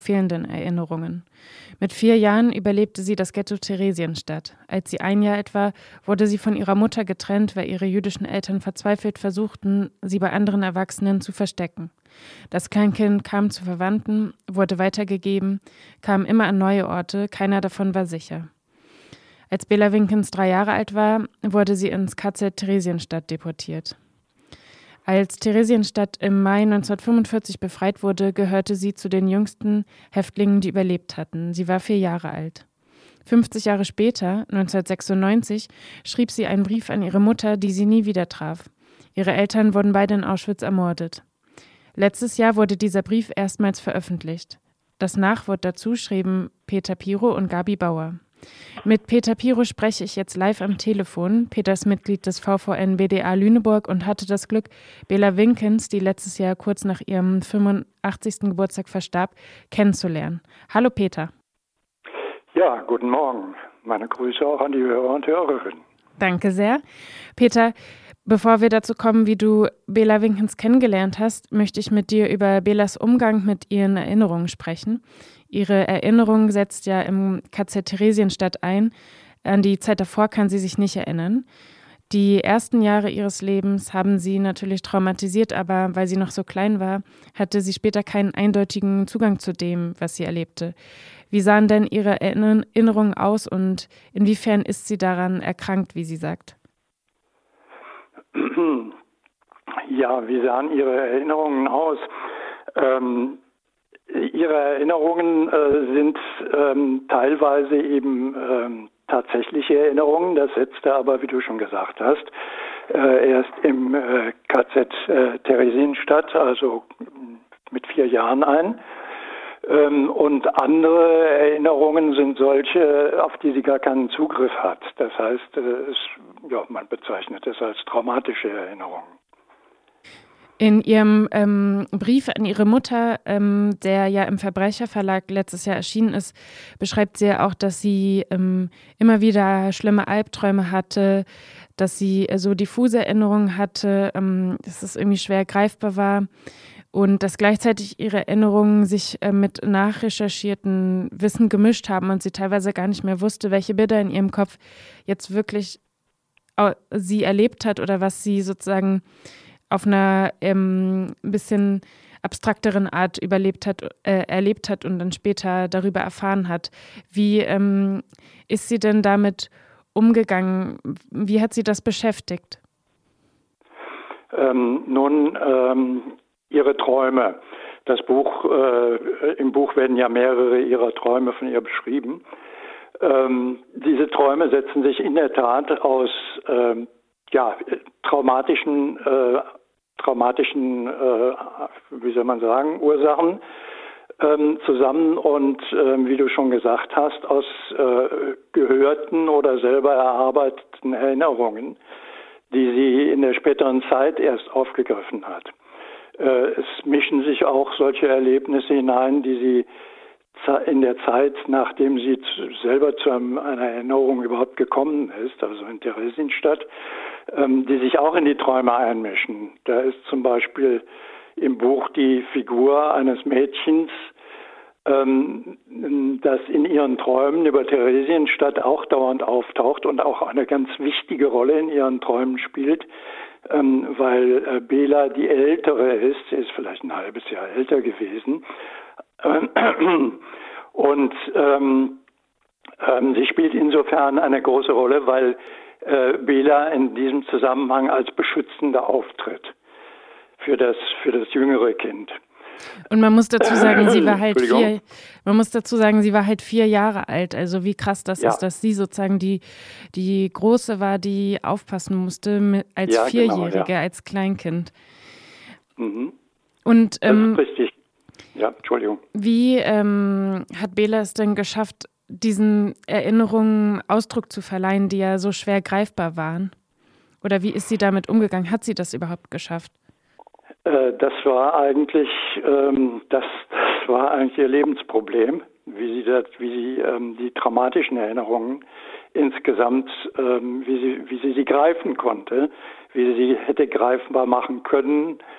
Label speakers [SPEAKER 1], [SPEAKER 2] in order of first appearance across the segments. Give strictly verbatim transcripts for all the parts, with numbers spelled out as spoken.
[SPEAKER 1] fehlenden Erinnerungen. Mit vier Jahren überlebte sie das Ghetto Theresienstadt. Als sie ein Jahr alt war, wurde sie von ihrer Mutter getrennt, weil ihre jüdischen Eltern verzweifelt versuchten, sie bei anderen Erwachsenen zu verstecken. Das Kleinkind kam zu Verwandten, wurde weitergegeben, kam immer an neue Orte, keiner davon war sicher. Als Bela Winkens drei Jahre alt war, wurde sie ins K Z Theresienstadt deportiert. Als Theresienstadt im Mai neunzehnhundertfünfundvierzig befreit wurde, gehörte sie zu den jüngsten Häftlingen, die überlebt hatten. Sie war vier Jahre alt. fünfzig Jahre später, neunzehnhundertsechsundneunzig, schrieb sie einen Brief an ihre Mutter, die sie nie wieder traf. Ihre Eltern wurden beide in Auschwitz ermordet. Letztes Jahr wurde dieser Brief erstmals veröffentlicht. Das Nachwort dazu schrieben Peter Piro und Gabi Bauer. Mit Peter Piro spreche ich jetzt live am Telefon. Peter ist Mitglied des V V N B D A Lüneburg und hatte das Glück, Bela Winkens, die letztes Jahr kurz nach ihrem fünfundachtzigsten Geburtstag verstarb, kennenzulernen. Hallo Peter.
[SPEAKER 2] Ja, guten Morgen. Meine Grüße auch an die Hörer und Hörerinnen.
[SPEAKER 1] Danke sehr. Peter, bevor wir dazu kommen, wie du Bela Winkens kennengelernt hast, möchte ich mit dir über Belas Umgang mit ihren Erinnerungen sprechen. Ihre Erinnerung setzt ja im K Z Theresienstadt ein. An die Zeit davor kann sie sich nicht erinnern. Die ersten Jahre ihres Lebens haben sie natürlich traumatisiert, aber weil sie noch so klein war, hatte sie später keinen eindeutigen Zugang zu dem, was sie erlebte. Wie sahen denn ihre Erinnerungen aus und inwiefern ist sie daran erkrankt, wie sie sagt?
[SPEAKER 2] Ja, wie sahen ihre Erinnerungen aus? Ähm, ihre Erinnerungen äh, sind ähm, teilweise eben ähm, tatsächliche Erinnerungen. Das setzte aber, wie du schon gesagt hast, äh, erst im äh, K Z äh, Theresienstadt, also mit vier Jahren ein. Ähm, und andere Erinnerungen sind solche, auf die sie gar keinen Zugriff hat. Das heißt, äh, es, ja, man bezeichnet es als traumatische Erinnerungen.
[SPEAKER 1] In ihrem ähm, Brief an ihre Mutter, ähm, der ja im Verbrecherverlag letztes Jahr erschienen ist, beschreibt sie ja auch, dass sie ähm, immer wieder schlimme Albträume hatte, dass sie äh, so diffuse Erinnerungen hatte, ähm, dass es irgendwie schwer greifbar war und dass gleichzeitig ihre Erinnerungen sich äh, mit nachrecherchierten Wissen gemischt haben und sie teilweise gar nicht mehr wusste, welche Bilder in ihrem Kopf jetzt wirklich äh, sie erlebt hat oder was sie sozusagen auf einer ähm, ein bisschen abstrakteren Art überlebt hat, äh, erlebt hat und dann später darüber erfahren hat. Wie ähm, ist sie denn damit umgegangen? Wie hat sie das beschäftigt?
[SPEAKER 2] Ähm, nun, ähm, ihre Träume. Das Buch, äh, im Buch werden ja mehrere ihrer Träume von ihr beschrieben. Ähm, diese Träume setzen sich in der Tat aus ähm, ja, traumatischen äh, traumatischen, äh, wie soll man sagen, Ursachen ähm, zusammen und ähm, wie du schon gesagt hast, aus äh, gehörten oder selber erarbeiteten Erinnerungen, die sie in der späteren Zeit erst aufgegriffen hat. Äh, es mischen sich auch solche Erlebnisse hinein, die sie in der Zeit, nachdem sie zu, selber zu einem, einer Erinnerung überhaupt gekommen ist, also in Theresienstadt, ähm, die sich auch in die Träume einmischen. Da ist zum Beispiel im Buch die Figur eines Mädchens, ähm, das in ihren Träumen über Theresienstadt auch dauernd auftaucht und auch eine ganz wichtige Rolle in ihren Träumen spielt, ähm, weil äh, Bela die Ältere ist, sie ist vielleicht ein halbes Jahr älter gewesen, und ähm, ähm, sie spielt insofern eine große Rolle, weil äh, Bela in diesem Zusammenhang als Beschützender auftritt für das, für das jüngere Kind.
[SPEAKER 1] Und man muss dazu sagen, sie war halt vier, man muss dazu sagen, sie war halt vier Jahre alt. Also wie krass das ja. ist, dass sie sozusagen die, die Große war, die aufpassen musste mit, als
[SPEAKER 2] ja,
[SPEAKER 1] Vierjährige,
[SPEAKER 2] genau, ja.
[SPEAKER 1] als Kleinkind.
[SPEAKER 2] Mhm.
[SPEAKER 1] Und ähm,
[SPEAKER 2] das ist richtig. Ja, Entschuldigung.
[SPEAKER 1] Wie ähm, hat Bela es denn geschafft, diesen Erinnerungen Ausdruck zu verleihen, die ja so schwer greifbar waren? Oder wie ist sie damit umgegangen? Hat sie das überhaupt geschafft?
[SPEAKER 2] Äh, das war eigentlich, ähm, das, das war eigentlich ihr Lebensproblem, wie sie das, wie sie ähm, die traumatischen Erinnerungen insgesamt, ähm, wie sie, wie sie sie greifen konnte, wie sie sie hätte greifbar machen können.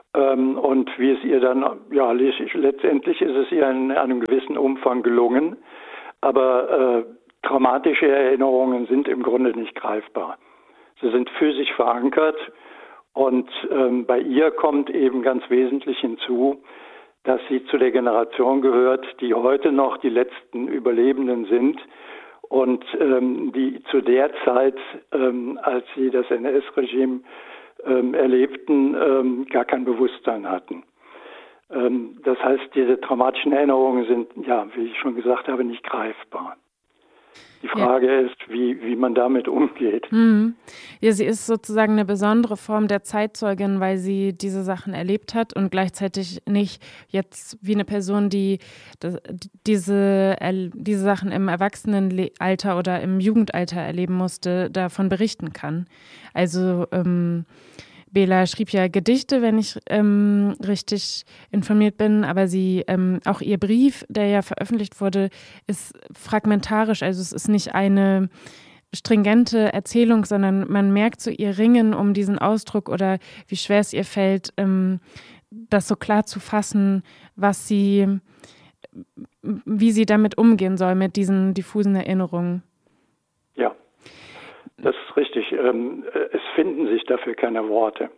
[SPEAKER 2] Ähm, und wie es ihr dann, ja, letztendlich ist es ihr in einem gewissen Umfang gelungen, aber äh, traumatische Erinnerungen sind im Grunde nicht greifbar. Sie sind physisch verankert und ähm, bei ihr kommt eben ganz wesentlich hinzu, dass sie zu der Generation gehört, die heute noch die letzten Überlebenden sind und ähm, die zu der Zeit, ähm, als sie das N S-Regime ähm, erlebten, ähm, gar kein Bewusstsein hatten. Ähm, das heißt, diese traumatischen Erinnerungen sind, ja, wie ich schon gesagt habe, nicht greifbar. Die Frage ja. ist, wie, wie man damit umgeht.
[SPEAKER 1] Mhm. Ja, sie ist sozusagen eine besondere Form der Zeitzeugin, weil sie diese Sachen erlebt hat und gleichzeitig nicht jetzt wie eine Person, die das, diese, diese Sachen im Erwachsenenalter oder im Jugendalter erleben musste, davon berichten kann. Also ähm, Bela schrieb ja Gedichte, wenn ich ähm, richtig informiert bin, aber sie ähm, auch ihr Brief, der ja veröffentlicht wurde, ist fragmentarisch. Also es ist nicht eine stringente Erzählung, sondern man merkt so ihr Ringen um diesen Ausdruck oder wie schwer es ihr fällt, ähm, das so klar zu fassen, was sie, wie sie damit umgehen soll, mit diesen diffusen Erinnerungen.
[SPEAKER 2] Ja. Das ist richtig. Es finden sich dafür keine Worte.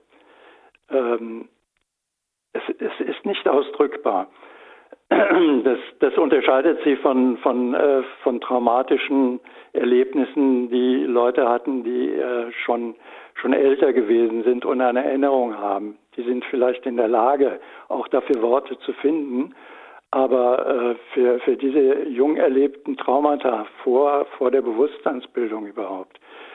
[SPEAKER 2] Es, es ist nicht ausdrückbar. Das, das unterscheidet sie von, von, von traumatischen Erlebnissen, die Leute hatten, die schon, schon älter gewesen sind und eine Erinnerung haben. Die sind vielleicht in der Lage, auch dafür Worte zu finden. Aber für, für diese jung erlebten Traumata vor, vor der Bewusstseinsbildung überhaupt,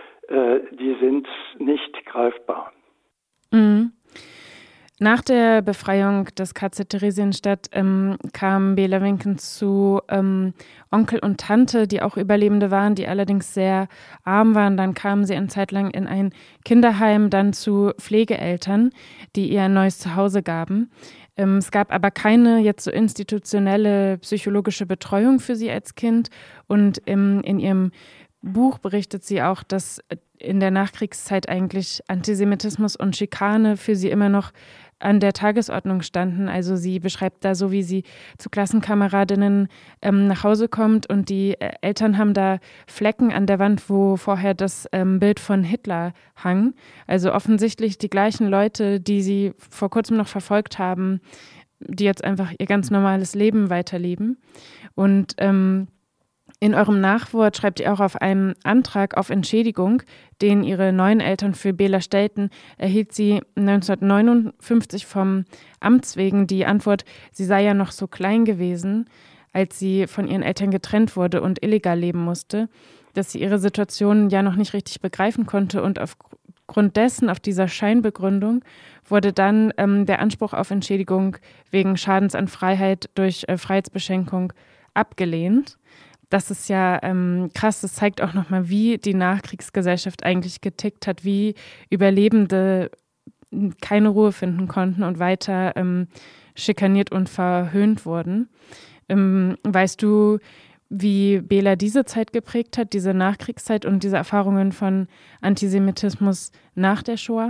[SPEAKER 2] die sind nicht greifbar.
[SPEAKER 1] Mhm. Nach der Befreiung des K Z Theresienstadt ähm, kam Bela Winkens zu ähm, Onkel und Tante, die auch Überlebende waren, die allerdings sehr arm waren. Dann kamen sie eine Zeit lang in ein Kinderheim, dann zu Pflegeeltern, die ihr ein neues Zuhause gaben. Ähm, es gab aber keine jetzt so institutionelle psychologische Betreuung für sie als Kind. Und ähm, in ihrem Buch berichtet sie auch, dass in der Nachkriegszeit eigentlich Antisemitismus und Schikane für sie immer noch an der Tagesordnung standen. Also sie beschreibt da so, wie sie zu Klassenkameradinnen ähm, nach Hause kommt und die äh, Eltern haben da Flecken an der Wand, wo vorher das ähm, Bild von Hitler hang. Also offensichtlich die gleichen Leute, die sie vor kurzem noch verfolgt haben, die jetzt einfach ihr ganz normales Leben weiterleben. Und ähm, in eurem Nachwort schreibt ihr auch, auf einem Antrag auf Entschädigung, den ihre neuen Eltern für Bela stellten, erhielt sie neunzehnhundertneunundfünfzig vom Amts wegen die Antwort, sie sei ja noch so klein gewesen, als sie von ihren Eltern getrennt wurde und illegal leben musste, dass sie ihre Situation ja noch nicht richtig begreifen konnte und aufgrund dessen, auf dieser Scheinbegründung, wurde dann ähm, der Anspruch auf Entschädigung wegen Schadens an Freiheit durch äh, Freiheitsbeschränkung abgelehnt. Das ist ja ähm, krass, das zeigt auch nochmal, wie die Nachkriegsgesellschaft eigentlich getickt hat, wie Überlebende keine Ruhe finden konnten und weiter ähm, schikaniert und verhöhnt wurden. Ähm, weißt du, wie Bela diese Zeit geprägt hat, diese Nachkriegszeit und diese Erfahrungen von Antisemitismus nach der Shoah?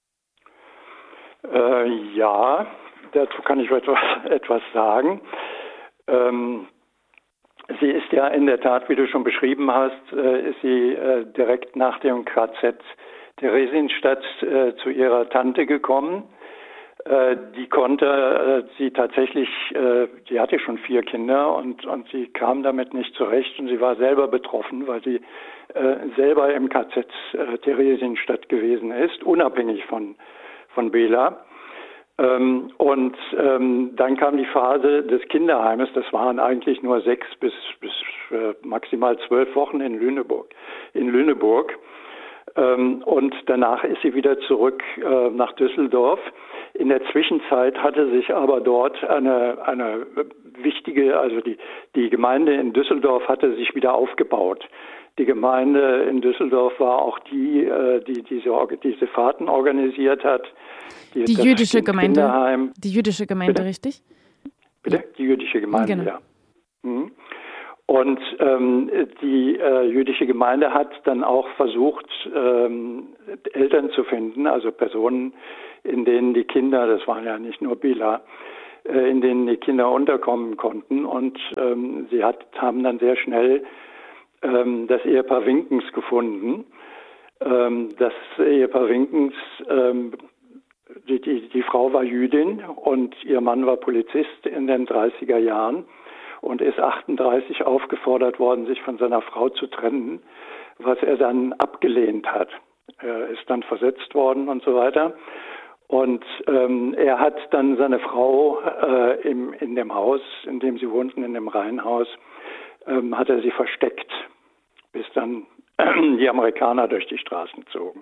[SPEAKER 2] Äh, ja, dazu kann ich etwas, etwas sagen. Ähm, Sie ist ja in der Tat, wie du schon beschrieben hast, äh, ist sie äh, direkt nach dem K Z Theresienstadt äh, zu ihrer Tante gekommen. Äh, die konnte äh, sie tatsächlich, äh, die hatte schon vier Kinder und, und sie kam damit nicht zurecht und sie war selber betroffen, weil sie äh, selber im K Z äh, Theresienstadt gewesen ist, unabhängig von, von Bela. Ähm, und ähm, dann kam die Phase des Kinderheimes, das waren eigentlich nur sechs bis, bis äh, maximal zwölf Wochen in Lüneburg. In Lüneburg. Ähm, und danach ist sie wieder zurück äh, nach Düsseldorf. In der Zwischenzeit hatte sich aber dort eine, eine wichtige, also die, die Gemeinde in Düsseldorf hatte sich wieder aufgebaut. Die Gemeinde in Düsseldorf war auch die, die diese, diese Fahrten organisiert hat.
[SPEAKER 1] Die, die jüdische Gemeinde. Die jüdische Gemeinde,
[SPEAKER 2] Bitte?
[SPEAKER 1] richtig?
[SPEAKER 2] Bitte? Die jüdische Gemeinde,
[SPEAKER 1] genau.
[SPEAKER 2] ja. Mhm. Und ähm, die äh, jüdische Gemeinde hat dann auch versucht, ähm, Eltern zu finden, also Personen, in denen die Kinder, das waren ja nicht nur Bela, äh, in denen die Kinder unterkommen konnten. Und ähm, sie hat, haben dann sehr schnell ähm, das Ehepaar Winkens gefunden. Ähm, das Ehepaar Winkens, ähm, die, die, die Frau war Jüdin und ihr Mann war Polizist in den dreißiger Jahren und ist achtunddreißig aufgefordert worden, sich von seiner Frau zu trennen, was er dann abgelehnt hat. Er ist dann versetzt worden und so weiter. Und ähm, er hat dann seine Frau äh, im, in dem Haus, in dem sie wohnten, in dem Reihenhaus, ähm, hat er sie versteckt, bis dann äh, die Amerikaner durch die Straßen zogen.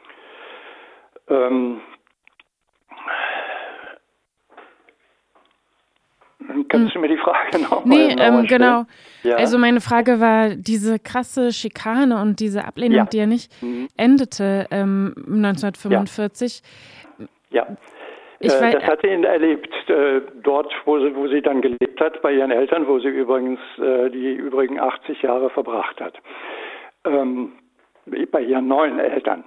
[SPEAKER 2] Ähm, Kannst du mir die Frage noch
[SPEAKER 1] nee,
[SPEAKER 2] mal
[SPEAKER 1] ähm, genau.
[SPEAKER 2] Ja.
[SPEAKER 1] Also meine Frage war, diese krasse Schikane und diese Ablehnung,
[SPEAKER 2] Ja.
[SPEAKER 1] die ja nicht
[SPEAKER 2] mhm.
[SPEAKER 1] endete ähm, neunzehnhundertfünfundvierzig.
[SPEAKER 2] Ja,
[SPEAKER 1] Ich
[SPEAKER 2] äh,
[SPEAKER 1] weiß,
[SPEAKER 2] das hat sie erlebt, äh, dort, wo sie, wo sie dann gelebt hat, bei ihren Eltern, wo sie übrigens äh, die übrigen achtzig Jahre verbracht hat. Ähm, bei ihren neuen Eltern.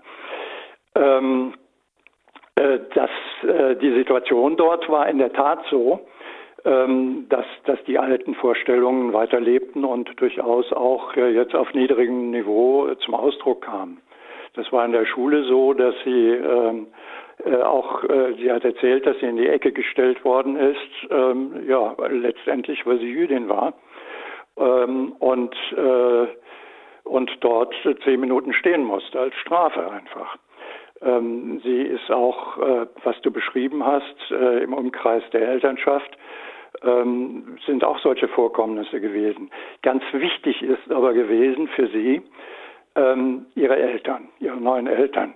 [SPEAKER 2] Ähm, äh, das, äh, die Situation dort war in der Tat so, ähm, dass, dass die alten Vorstellungen weiterlebten und durchaus auch äh, jetzt auf niedrigem Niveau äh, zum Ausdruck kamen. Das war in der Schule so, dass sie ähm, äh, auch, äh, sie hat erzählt, dass sie in die Ecke gestellt worden ist, ähm, ja, letztendlich, weil sie Jüdin war. Ähm, und, äh, und dort zehn Minuten stehen musste, als Strafe einfach. Ähm, sie ist auch, äh, was du beschrieben hast, äh, im Umkreis der Elternschaft, ähm, sind auch solche Vorkommnisse gewesen. Ganz wichtig ist aber gewesen für sie, ähm, ihre Eltern, ihre neuen Eltern.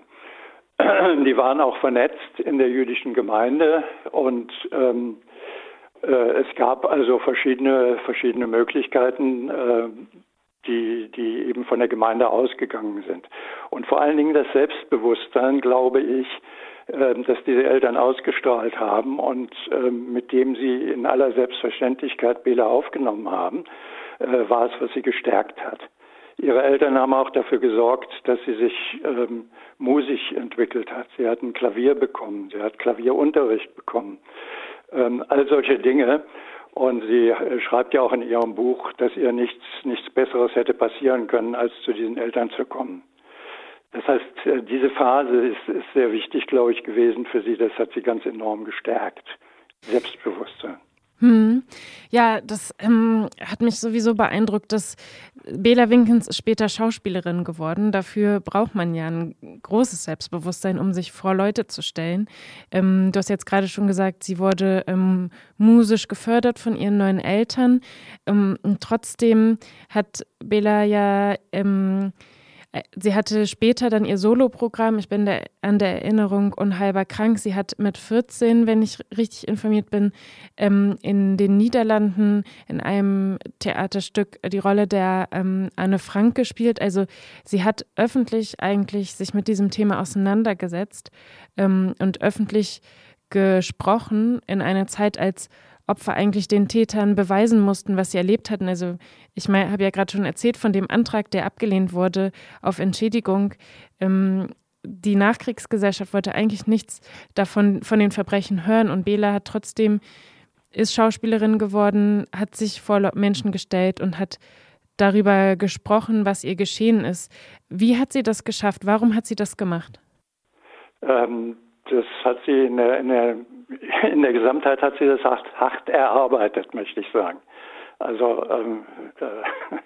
[SPEAKER 2] Die waren auch vernetzt in der jüdischen Gemeinde und ähm, äh, es gab also verschiedene, verschiedene Möglichkeiten, äh, die, die eben von der Gemeinde ausgegangen sind. Und vor allen Dingen das Selbstbewusstsein, glaube ich, äh, dass diese Eltern ausgestrahlt haben und äh, mit dem sie in aller Selbstverständlichkeit Bela aufgenommen haben, äh, war es, was sie gestärkt hat. Ihre Eltern haben auch dafür gesorgt, dass sie sich ähm, musisch entwickelt hat. Sie hat ein Klavier bekommen, sie hat Klavierunterricht bekommen. Ähm, all solche Dinge. Und sie äh, schreibt ja auch in ihrem Buch, dass ihr nichts, nichts Besseres hätte passieren können, als zu diesen Eltern zu kommen. Das heißt, äh, diese Phase ist, ist sehr wichtig, glaube ich, gewesen für sie. Das hat sie ganz enorm gestärkt. Selbstbewusstsein.
[SPEAKER 1] Hm. Ja, das ähm, hat mich sowieso beeindruckt, dass Bela Winkens ist später Schauspielerin geworden. Dafür braucht man ja ein großes Selbstbewusstsein, um sich vor Leute zu stellen. Ähm, du hast jetzt gerade schon gesagt, sie wurde ähm, musisch gefördert von ihren neuen Eltern. Ähm, und trotzdem hat Bela ja ähm, Sie hatte später dann ihr Soloprogramm, ich bin der, an der Erinnerung unheilbar krank. Sie hat mit vierzehn, wenn ich richtig informiert bin, ähm, in den Niederlanden in einem Theaterstück die Rolle der ähm, Anne Frank gespielt. Also sie hat öffentlich eigentlich sich mit diesem Thema auseinandergesetzt ähm, und öffentlich gesprochen in einer Zeit, als Opfer eigentlich den Tätern beweisen mussten, was sie erlebt hatten. Also ich mein, habe ja gerade schon erzählt von dem Antrag, der abgelehnt wurde auf Entschädigung. Ähm, die Nachkriegsgesellschaft wollte eigentlich nichts davon von den Verbrechen hören und Bela hat trotzdem, ist Schauspielerin geworden, hat sich vor Menschen gestellt und hat darüber gesprochen, was ihr geschehen ist. Wie hat sie das geschafft? Warum hat sie das gemacht? Ähm,
[SPEAKER 2] das hat sie in der, in der In der Gesamtheit hat sie das hart, hart erarbeitet, möchte ich sagen. Also ähm, äh,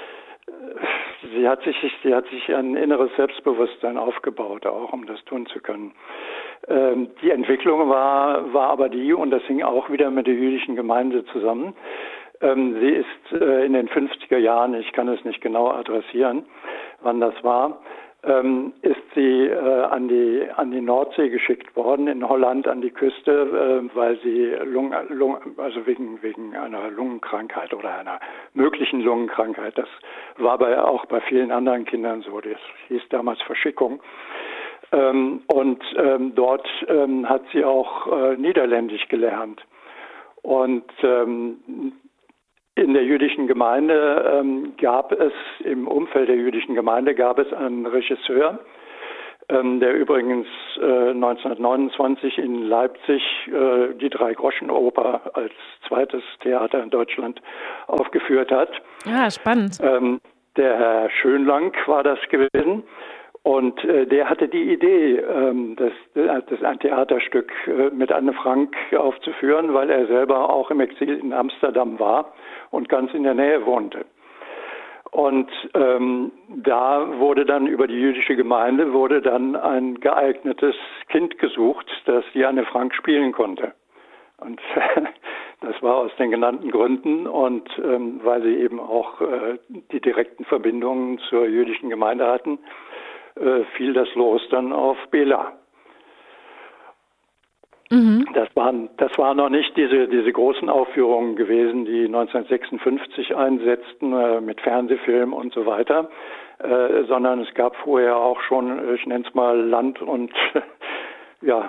[SPEAKER 2] sie hat sich, sie hat sich ein inneres Selbstbewusstsein aufgebaut, auch um das tun zu können. Ähm, die Entwicklung war, war aber die, und das hing auch wieder mit der jüdischen Gemeinde zusammen. Ähm, sie ist äh, in den fünfziger Jahren, ich kann es nicht genau adressieren, wann das war, Ähm, ist sie äh, an die an die Nordsee geschickt worden, in Holland an die Küste, äh, weil sie Lungen, Lungen, also wegen wegen einer Lungenkrankheit oder einer möglichen Lungenkrankheit. Das war bei, auch bei vielen anderen Kindern so. Das hieß damals Verschickung. Ähm, und ähm, dort ähm, hat sie auch äh, Niederländisch gelernt. Und ähm, In der jüdischen Gemeinde ähm, gab es, im Umfeld der jüdischen Gemeinde gab es einen Regisseur, ähm, der übrigens äh, neunzehnhundertneunundzwanzig in Leipzig äh, die Drei-Groschen-Oper als zweites Theater in Deutschland aufgeführt hat.
[SPEAKER 1] Ja, spannend.
[SPEAKER 2] Ähm, der Herr Schönlang war das gewesen. Und äh, der hatte die Idee, ähm, das, das ein Theaterstück äh, mit Anne Frank aufzuführen, weil er selber auch im Exil in Amsterdam war und ganz in der Nähe wohnte. Und ähm, da wurde dann über die jüdische Gemeinde wurde dann ein geeignetes Kind gesucht, das die Anne Frank spielen konnte. Und das war aus den genannten Gründen und ähm, weil sie eben auch äh, die direkten Verbindungen zur jüdischen Gemeinde hatten, äh, fiel das Los dann auf Bela. Mhm. Das waren, das waren noch nicht diese, diese großen Aufführungen gewesen, die neunzehnhundertsechsundfünfzig einsetzten äh, mit Fernsehfilm und so weiter, äh, sondern es gab vorher auch schon, ich nenne es mal Land- und ja,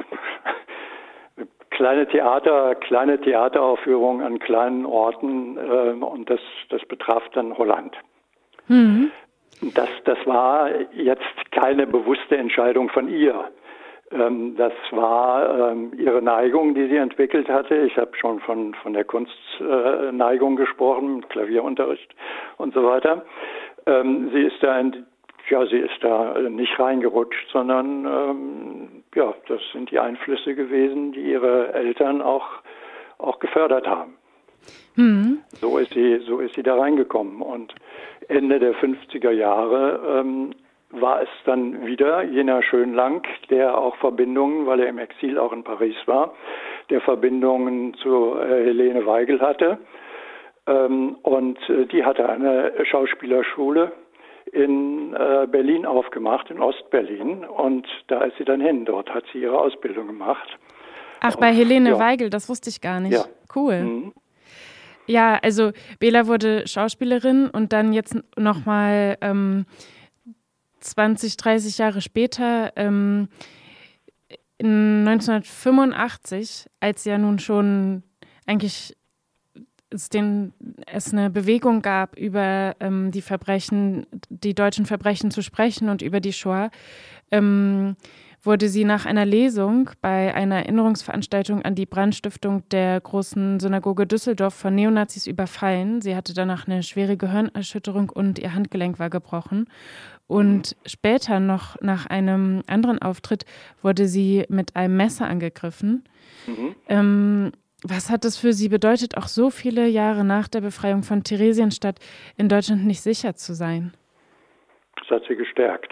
[SPEAKER 2] kleine Theater, kleine Theateraufführungen an kleinen Orten äh, und das, das betraf dann Holland. Mhm. Das, das war jetzt keine bewusste Entscheidung von ihr. Ähm, das war ähm, ihre Neigung, die sie entwickelt hatte. Ich habe schon von, von der Kunstneigung äh, gesprochen, Klavierunterricht und so weiter. Ähm, sie ist da in, ja, sie ist da nicht reingerutscht, sondern ähm, ja, das sind die Einflüsse gewesen, die ihre Eltern auch, auch gefördert haben. Mhm. So ist sie, so ist sie da reingekommen. Und Ende der fünfziger Jahre ähm, war es dann wieder jener Schönlang, der auch Verbindungen, weil er im Exil auch in Paris war, der Verbindungen zu äh, Helene Weigel hatte. Ähm, und äh, die hatte eine Schauspielerschule in äh, Berlin aufgemacht, in Ostberlin. Und da ist sie dann hin. Dort hat sie ihre Ausbildung gemacht.
[SPEAKER 1] Ach, bei Helene ja. Weigel, das wusste ich gar nicht.
[SPEAKER 2] Ja.
[SPEAKER 1] Cool.
[SPEAKER 2] Mhm.
[SPEAKER 1] Ja, also Bela wurde Schauspielerin und dann jetzt nochmal ähm, zwanzig, dreißig Jahre später, ähm, in neunzehnhundertfünfundachtzig, als ja nun schon eigentlich es, den, es eine Bewegung gab, über ähm, die Verbrechen, die deutschen Verbrechen zu sprechen und über die Shoah, ähm, wurde sie nach einer Lesung bei einer Erinnerungsveranstaltung an die Brandstiftung der großen Synagoge Düsseldorf von Neonazis überfallen. Sie hatte danach eine schwere Gehirnerschütterung und ihr Handgelenk war gebrochen. Und später noch nach einem anderen Auftritt wurde sie mit einem Messer angegriffen. Mhm. Ähm, was hat das für sie bedeutet, auch so viele Jahre nach der Befreiung von Theresienstadt in Deutschland nicht sicher zu sein?
[SPEAKER 2] Das hat sie gestärkt.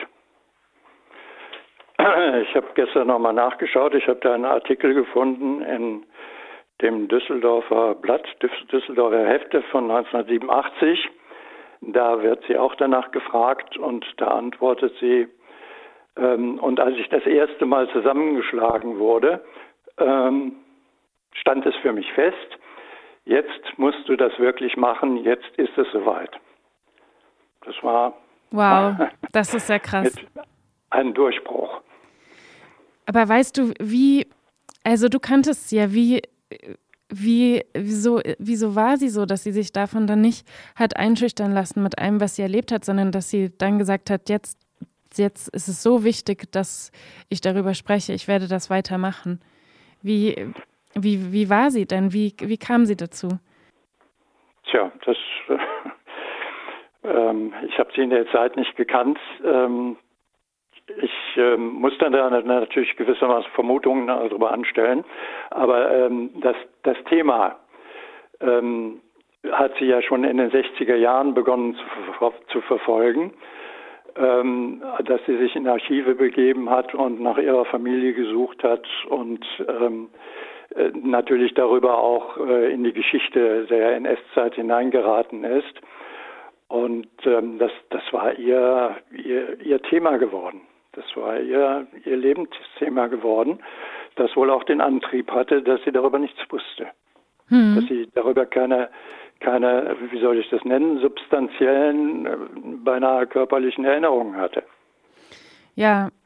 [SPEAKER 2] Ich habe gestern nochmal nachgeschaut. Ich habe da einen Artikel gefunden in dem Düsseldorfer Blatt, Düsseldorfer Hefte von neunzehnhundertsiebenundachtzig. Da wird sie auch danach gefragt und da antwortet sie, ähm, und als ich das erste Mal zusammengeschlagen wurde, ähm, stand es für mich fest, jetzt musst du das wirklich machen, jetzt ist es soweit. Das war
[SPEAKER 1] wow, das ist sehr krass.
[SPEAKER 2] Ein Durchbruch.
[SPEAKER 1] Aber weißt du, wie, also du kanntest sie ja, wie, wie, wieso, wieso war sie so, dass sie sich davon dann nicht hat einschüchtern lassen mit allem, was sie erlebt hat, sondern dass sie dann gesagt hat, jetzt, jetzt ist es so wichtig, dass ich darüber spreche, ich werde das weitermachen. Wie, wie, wie war sie denn? Wie, wie kam sie dazu?
[SPEAKER 2] Tja, das, äh, ähm, ich habe sie in der Zeit nicht gekannt. Ähm, Ich ähm, muss dann da natürlich gewissermaßen Vermutungen darüber anstellen, aber ähm, das, das Thema ähm, hat sie ja schon in den sechziger Jahren begonnen zu, zu verfolgen, ähm, dass sie sich in Archive begeben hat und nach ihrer Familie gesucht hat und ähm, äh, natürlich darüber auch äh, in die Geschichte der N S-Zeit hineingeraten ist. Und ähm, das, das war ihr, ihr, ihr Thema geworden. Das war ihr, ihr Lebensthema geworden, das wohl auch den Antrieb hatte, dass sie darüber nichts wusste. Hm. Dass sie darüber keine, keine, wie soll ich das nennen, substanziellen, beinahe körperlichen Erinnerungen hatte.
[SPEAKER 1] Ja,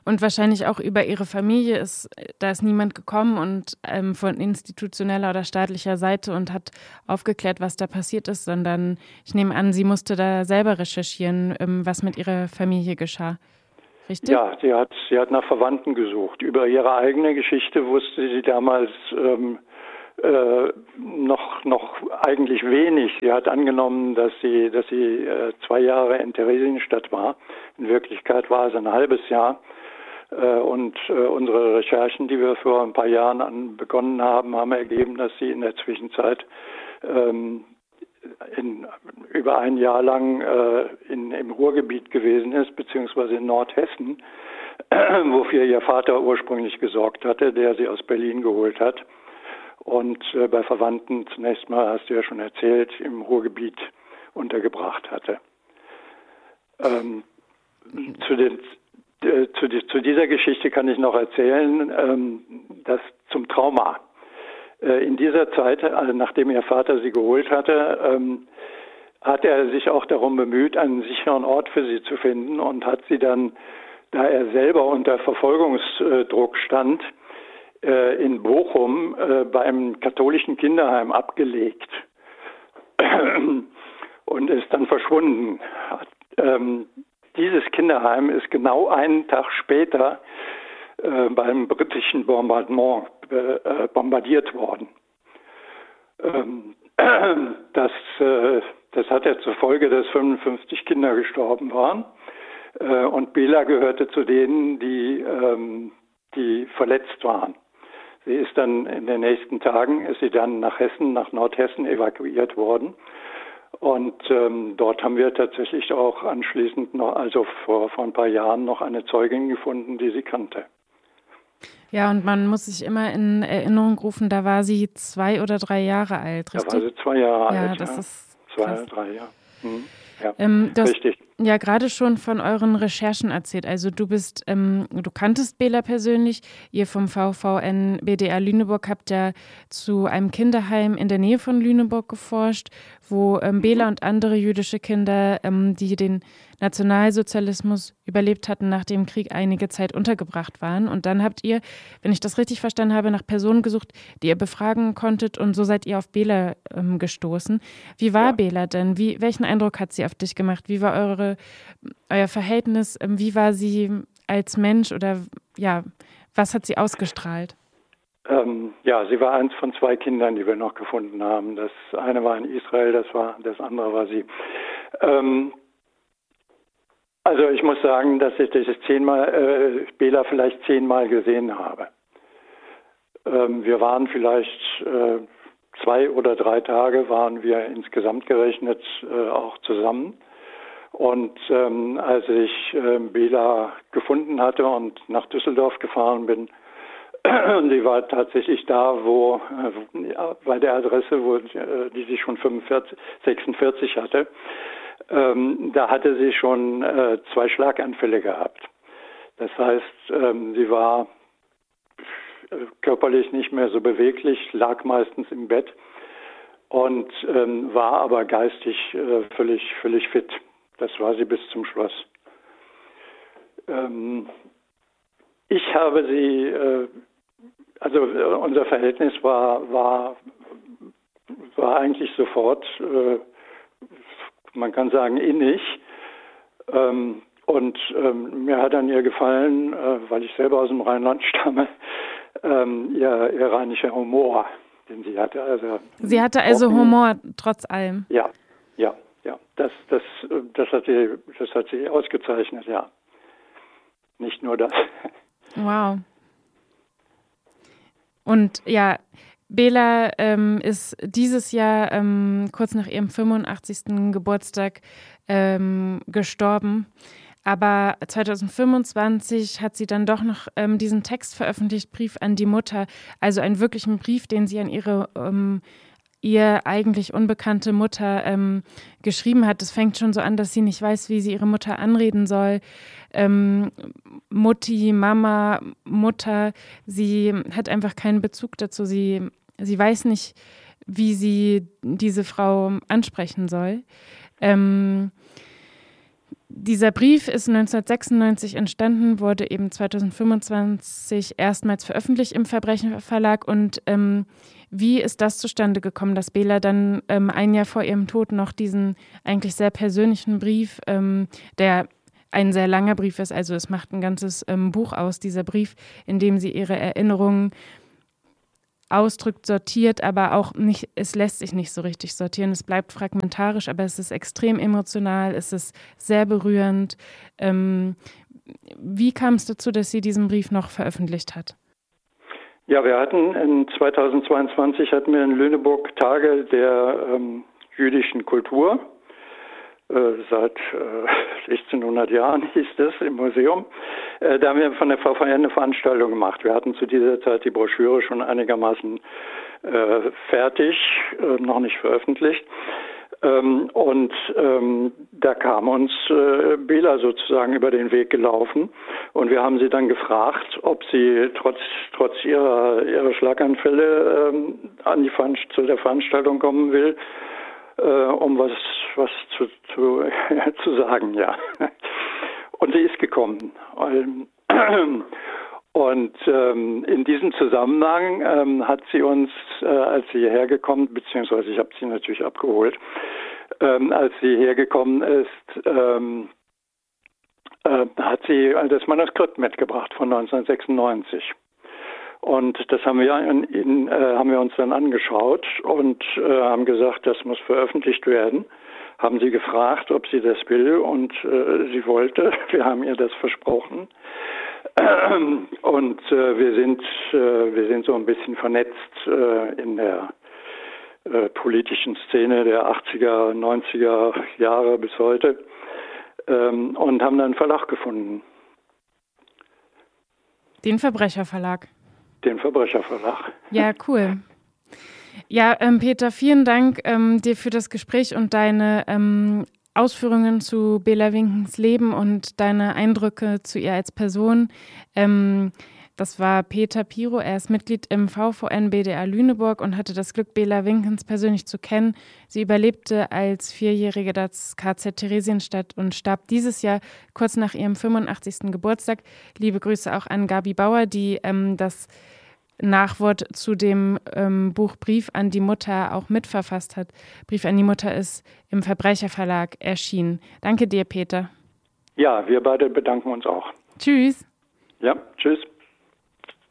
[SPEAKER 1] Und wahrscheinlich auch über ihre Familie ist, da ist niemand gekommen und ähm, von institutioneller oder staatlicher Seite und hat aufgeklärt, was da passiert ist, sondern ich nehme an, sie musste da selber recherchieren, ähm, was mit ihrer Familie geschah. Richtig?
[SPEAKER 2] Ja, sie hat, sie hat nach Verwandten gesucht. Über ihre eigene Geschichte wusste sie damals ähm, äh, noch, noch eigentlich wenig. Sie hat angenommen, dass sie, dass sie äh, zwei Jahre in Theresienstadt war. In Wirklichkeit war es ein halbes Jahr. Und äh, unsere Recherchen, die wir vor ein paar Jahren an begonnen haben, haben ergeben, dass sie in der Zwischenzeit ähm, in, über ein Jahr lang äh, in, im Ruhrgebiet gewesen ist, beziehungsweise in Nordhessen, äh, wofür ihr Vater ursprünglich gesorgt hatte, der sie aus Berlin geholt hat. Und äh, bei Verwandten zunächst mal, hast du ja schon erzählt, im Ruhrgebiet untergebracht hatte. Ähm, zu den Zu, zu dieser Geschichte kann ich noch erzählen, ähm, dass zum Trauma. Äh, in dieser Zeit, also nachdem ihr Vater sie geholt hatte, ähm, hat er sich auch darum bemüht, einen sicheren Ort für sie zu finden und hat sie dann, da er selber unter Verfolgungsdruck stand, äh, in Bochum äh, beim katholischen Kinderheim abgelegt und ist dann verschwunden. Hat, ähm, Dieses Kinderheim ist genau einen Tag später äh, beim britischen Bombardement äh, bombardiert worden. Ähm, das, äh, das hatte zur Folge, dass fünfundfünfzig Kinder gestorben waren. Äh, und Bela gehörte zu denen, die, ähm, die verletzt waren. Sie ist dann in den nächsten Tagen, ist sie dann nach Hessen, nach Nordhessen evakuiert worden. Und ähm, dort haben wir tatsächlich auch anschließend noch, also vor, vor ein paar Jahren, noch eine Zeugin gefunden, die sie kannte.
[SPEAKER 1] Ja, und man muss sich immer in Erinnerung rufen, da war sie zwei oder drei Jahre alt, richtig?
[SPEAKER 2] Da war sie zwei Jahre
[SPEAKER 1] ja,
[SPEAKER 2] alt,
[SPEAKER 1] das
[SPEAKER 2] ja.
[SPEAKER 1] ist
[SPEAKER 2] Zwei
[SPEAKER 1] krass.
[SPEAKER 2] oder drei Jahre. Hm. Ja,
[SPEAKER 1] ähm, du
[SPEAKER 2] richtig.
[SPEAKER 1] hast ja gerade schon von euren Recherchen erzählt. Also du bist, ähm, du kanntest Bela persönlich, ihr vom V V N B D R Lüneburg habt ja zu einem Kinderheim in der Nähe von Lüneburg geforscht, wo ähm, Bela mhm. und andere jüdische Kinder, ähm, die den Nationalsozialismus überlebt hatten, nach dem Krieg einige Zeit untergebracht waren. Und dann habt ihr, wenn ich das richtig verstanden habe, nach Personen gesucht, die ihr befragen konntet und so seid ihr auf Bela ähm, gestoßen. Wie war ja. Bela denn? Wie, welchen Eindruck hat sie auf dich gemacht? Wie war eure, euer Verhältnis? Wie war sie als Mensch oder ja, was hat sie ausgestrahlt?
[SPEAKER 2] Ähm, ja, sie war eins von zwei Kindern, die wir noch gefunden haben. Das eine war in Israel, das war, das andere war sie. Ähm, Also ich muss sagen, dass ich das zehnmal, äh, Bela vielleicht zehnmal gesehen habe. Ähm, wir waren vielleicht äh, zwei oder drei Tage waren wir insgesamt gerechnet äh, auch zusammen. Und ähm, als ich äh, Bela gefunden hatte und nach Düsseldorf gefahren bin, sie war tatsächlich da, wo äh, bei der Adresse, wo äh, die sie schon fünfundvierzig, sechsundvierzig hatte. Ähm, da hatte sie schon äh, zwei Schlaganfälle gehabt. Das heißt, ähm, sie war äh, körperlich nicht mehr so beweglich, lag meistens im Bett und ähm, war aber geistig äh, völlig, völlig fit. Das war sie bis zum Schluss. Ähm, ich habe sie, äh, also äh, unser Verhältnis war, war, war eigentlich sofort äh, man kann sagen innig. Ähm, und ähm, mir hat an ihr gefallen, äh, weil ich selber aus dem Rheinland stamme, ähm, ihr, ihr rheinischer Humor, den sie hatte. Also,
[SPEAKER 1] sie hatte also Humor trotz allem?
[SPEAKER 2] Ja, ja, ja. Das, das, das, hat sie, das hat sie ausgezeichnet, ja. Nicht nur das.
[SPEAKER 1] Wow. Und ja, Bela ähm, ist dieses Jahr ähm, kurz nach ihrem fünfundachtzigsten Geburtstag ähm, gestorben. Aber zwanzig fünfundzwanzig hat sie dann doch noch ähm, diesen Text veröffentlicht, Brief an die Mutter. Also einen wirklichen Brief, den sie an ihre ähm, ihr eigentlich unbekannte Mutter ähm, geschrieben hat. Es fängt schon so an, dass sie nicht weiß, wie sie ihre Mutter anreden soll. Ähm, Mutti, Mama, Mutter, sie hat einfach keinen Bezug dazu. Sie, sie weiß nicht, wie sie diese Frau ansprechen soll. Ähm, Dieser Brief ist neunzehnhundertsechsundneunzig entstanden, wurde eben zweitausendfünfundzwanzig erstmals veröffentlicht im Verbrecherverlag. Und ähm, wie ist das zustande gekommen, dass Bela dann ähm, ein Jahr vor ihrem Tod noch diesen eigentlich sehr persönlichen Brief, ähm, der ein sehr langer Brief ist, also es macht ein ganzes ähm, Buch aus, dieser Brief, in dem sie ihre Erinnerungen ausdrückt, sortiert, aber auch nicht, es lässt sich nicht so richtig sortieren. Es bleibt fragmentarisch, aber es ist extrem emotional, es ist sehr berührend. Ähm, wie kam es dazu, dass sie diesen Brief noch veröffentlicht hat?
[SPEAKER 2] Ja, wir hatten in zweitausendzweiundzwanzig hatten wir in Lüneburg Tage der ähm, jüdischen Kultur. Äh, seit äh, sechzehnhundert Jahren hieß das im Museum. Äh, da haben wir von der V V N eine Veranstaltung gemacht. Wir hatten zu dieser Zeit die Broschüre schon einigermaßen äh, fertig, äh, noch nicht veröffentlicht. Ähm, und ähm, da kam uns äh, Bela sozusagen über den Weg gelaufen. Und wir haben sie dann gefragt, ob sie trotz, trotz ihrer, ihrer Schlaganfälle ähm, an die Veranst- zu der Veranstaltung kommen will. Uh, um was, was zu, zu, zu sagen, ja. Und sie ist gekommen. Und ähm, in diesem Zusammenhang ähm, hat sie uns, äh, als sie hierher gekommen, beziehungsweise ich habe sie natürlich abgeholt, ähm, als sie hergekommen ist, ähm, äh, hat sie das Manuskript mitgebracht von neunzehnhundertsechsundneunzig. Und das haben wir, in, in, äh, haben wir uns dann angeschaut und äh, haben gesagt, das muss veröffentlicht werden. Haben sie gefragt, ob sie das will, und äh, sie wollte. Wir haben ihr das versprochen. Ähm, und äh, wir sind, äh, wir sind so ein bisschen vernetzt äh, in der äh, politischen Szene der achtziger, neunziger Jahre bis heute ähm, und haben dann einen Verlag gefunden.
[SPEAKER 1] Den Verbrecherverlag.
[SPEAKER 2] Den Verbrecherverlag.
[SPEAKER 1] Ja, cool. Ja, ähm, Peter, vielen Dank ähm, dir für das Gespräch und deine ähm, Ausführungen zu Bela Winkens Leben und deine Eindrücke zu ihr als Person. Ähm, das war Peter Piro, er ist Mitglied im V V N B D A Lüneburg und hatte das Glück, Bela Winkens persönlich zu kennen. Sie überlebte als Vierjährige das K Z Theresienstadt und starb dieses Jahr kurz nach ihrem fünfundachtzigsten Geburtstag. Liebe Grüße auch an Gabi Bauer, die ähm, das Nachwort zu dem ähm, Buch Brief an die Mutter auch mitverfasst hat. Brief an die Mutter ist im Verbrecherverlag erschienen. Danke dir, Peter.
[SPEAKER 2] Ja, wir beide bedanken uns auch.
[SPEAKER 1] Tschüss.
[SPEAKER 2] Ja, tschüss.